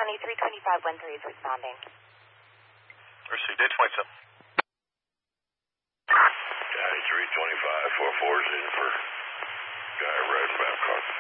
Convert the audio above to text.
232513 is responding. Receive day 27. County 325 440 for guy riding back car.